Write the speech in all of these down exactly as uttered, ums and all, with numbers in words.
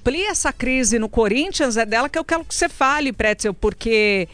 amplia essa crise no Corinthians, é dela que eu quero que você fale, Pretzel, porque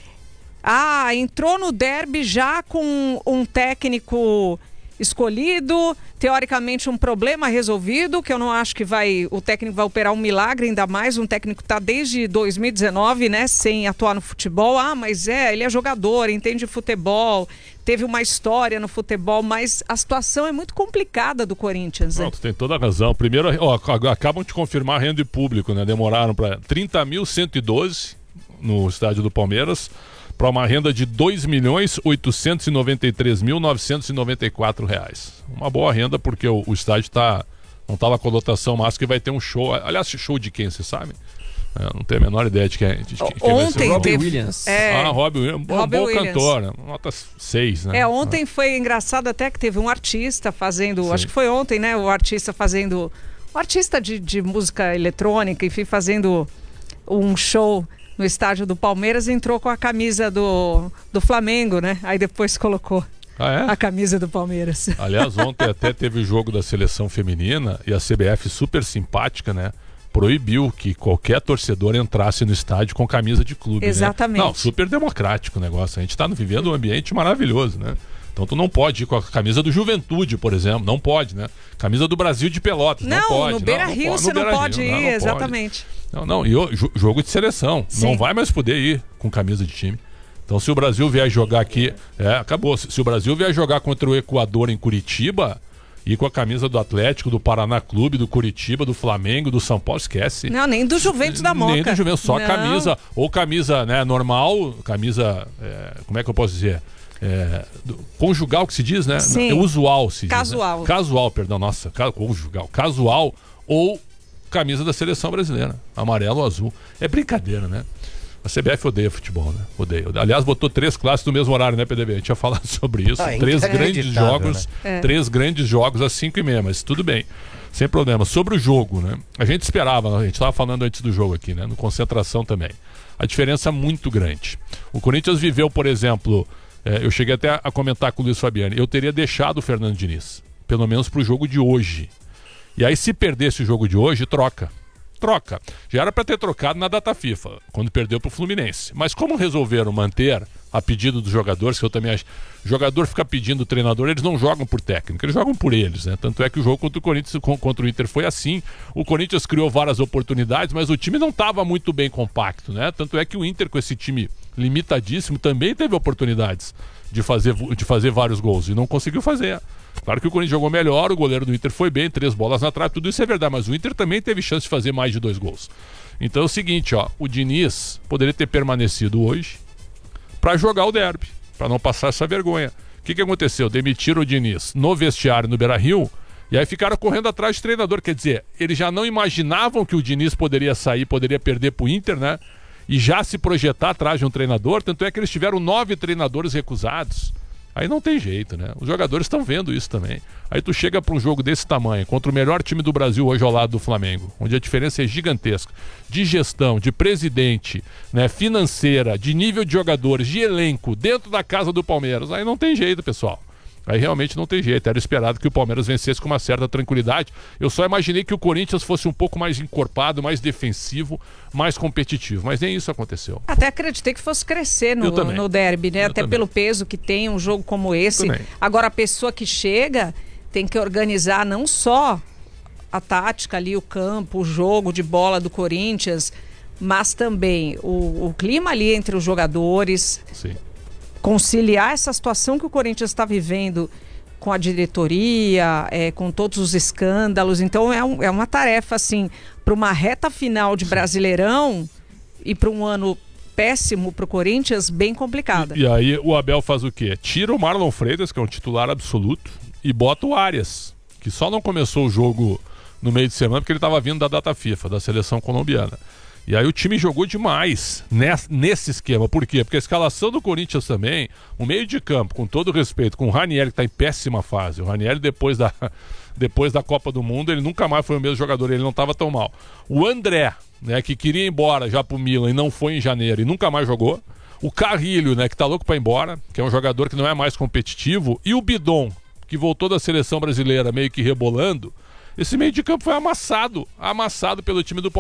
ah, entrou no derby já com um técnico escolhido, teoricamente um problema resolvido, que eu não acho que vai, o técnico vai operar um milagre, ainda mais um técnico que está desde dois mil e dezenove, né, sem atuar no futebol. Ah, mas é, ele é jogador, entende futebol, teve uma história no futebol, mas a situação é muito complicada do Corinthians. Pronto, é. Tem toda a razão. Primeiro, ó, acabam de confirmar a renda de público, né, demoraram para trinta mil cento e doze no estádio do Palmeiras, para uma renda de dois milhões oitocentos e noventa e três mil novecentos e noventa e quatro reais. Uma boa renda porque o, o estádio tá, não estava com a lotação máxima, que vai ter um show. Aliás, show de quem, você sabe? É, não tenho a menor ideia de quem, de quem ontem vai ser. teve... Williams. É... Ah, Robbie Williams. Bom, Robbie bom Williams. cantor, né? Nota seis, né? É, ontem ah. foi engraçado até que teve um artista fazendo, Sim. acho que foi ontem, né? O artista fazendo, um artista de, de música eletrônica, enfim, fazendo um show no estádio do Palmeiras, entrou com a camisa do, do Flamengo, né? Aí depois colocou ah, é? a camisa do Palmeiras. Aliás, ontem até teve o jogo da seleção feminina e a C B F, super simpática, né, proibiu que qualquer torcedor entrasse no estádio com camisa de clube. Exatamente. Né? Não, super democrático o negócio. A gente está vivendo um ambiente maravilhoso, né? Então tu não pode ir com a camisa do Juventude, por exemplo. Não pode, né? Camisa do Brasil de Pelotas. Não, não pode. No Beira não, Rio não, você no não pode Rio, ir, não, não exatamente. Pode. Não, não, e o, jogo de seleção. Sim. Não vai mais poder ir com camisa de time. Então se o Brasil vier jogar aqui, é, acabou. Se, se o Brasil vier jogar contra o Equador em Curitiba, ir com a camisa do Atlético, do Paraná Clube, do Curitiba, do Flamengo, do São Paulo, esquece. Não, nem do Juventus da Moca. Nem do Juventus, só não. camisa, ou camisa, né, normal, camisa, é, como é que eu posso dizer? É, do, conjugal que se diz, né? Sim. É usual se Casual. diz, né? Casual, perdão, nossa, conjugal. Casual ou camisa da seleção brasileira, amarelo ou azul. É brincadeira, né? A C B F odeia futebol, né? Odeia. Aliás, botou três classes no mesmo horário, né, P D B? A gente ia falar sobre isso. Ah, três grandes jogos, né? É. três grandes jogos às cinco e meia, mas tudo bem. Sem problema. Sobre o jogo, né? A gente esperava, a gente estava falando antes do jogo aqui, né? No Concentração também. A diferença é muito grande. O Corinthians viveu, por exemplo, é, eu cheguei até a comentar com o Luiz Fabiani, eu teria deixado o Fernando Diniz, pelo menos para o jogo de hoje. E aí, se perdesse o jogo de hoje, troca. Troca. Já era para ter trocado na data FIFA, quando perdeu para o Fluminense. Mas como resolveram manter a pedido dos jogadores, que eu também acho... O jogador fica pedindo o treinador, eles não jogam por técnico, eles jogam por eles, né? Tanto é que o jogo contra o Corinthians, contra o Inter foi assim. O Corinthians criou várias oportunidades, mas o time não estava muito bem compacto, né? Tanto é que o Inter, com esse time limitadíssimo, também teve oportunidades de fazer, de fazer vários gols e não conseguiu fazer. Claro que o Corinthians jogou melhor, o goleiro do Inter foi bem, três bolas na trave, tudo isso é verdade, mas o Inter também teve chance de fazer mais de dois gols. Então é o seguinte, ó, o Diniz poderia ter permanecido hoje para jogar o derby, para não passar essa vergonha. O que, que aconteceu? Demitiram o Diniz no vestiário no Beira Rio e aí ficaram correndo atrás de treinador. Quer dizer, eles já não imaginavam que o Diniz poderia sair, poderia perder para o Inter, né? E já se projetar atrás de um treinador, tanto é que eles tiveram nove treinadores recusados. Aí não tem jeito, né? Os jogadores estão vendo isso também. Aí tu chega para um jogo desse tamanho, contra o melhor time do Brasil hoje ao lado do Flamengo, onde a diferença é gigantesca, de gestão, de presidente, né, financeira, de nível de jogadores, de elenco, dentro da casa do Palmeiras. Aí não tem jeito, pessoal. Aí realmente não tem jeito. Era esperado que o Palmeiras vencesse com uma certa tranquilidade. Eu só imaginei que o Corinthians fosse um pouco mais encorpado, mais defensivo, mais competitivo. Mas nem isso aconteceu. Até acreditei que fosse crescer no, no derby, né? Eu Até também. pelo peso que tem um jogo como esse. Também. Agora, a pessoa que chega tem que organizar não só a tática ali, o campo, o jogo de bola do Corinthians, mas também o, o clima ali entre os jogadores. Sim. Conciliar essa situação que o Corinthians está vivendo com a diretoria, é, com todos os escândalos. Então é, um, é uma tarefa, assim, para uma reta final de Brasileirão e para um ano péssimo para o Corinthians, bem complicada. E, e aí o Abel faz o quê? Tira o Marlon Freitas, que é um titular absoluto, e bota o Arias, que só não começou o jogo no meio de semana porque ele estava vindo da data FIFA, da seleção colombiana. E aí o time jogou demais nesse esquema. Por quê? Porque a escalação do Corinthians também, o meio de campo, com todo respeito, com o Ranieri, que está em péssima fase. O Ranieri, depois da, depois da Copa do Mundo, ele nunca mais foi o mesmo jogador, ele não estava tão mal. O André, né, que queria ir embora já pro Milan e não foi em janeiro e nunca mais jogou. O Carrilho, né, que tá louco para ir embora, que é um jogador que não é mais competitivo. E o Bidon, que voltou da seleção brasileira meio que rebolando. Esse meio de campo foi amassado, amassado pelo time do Palmeiras.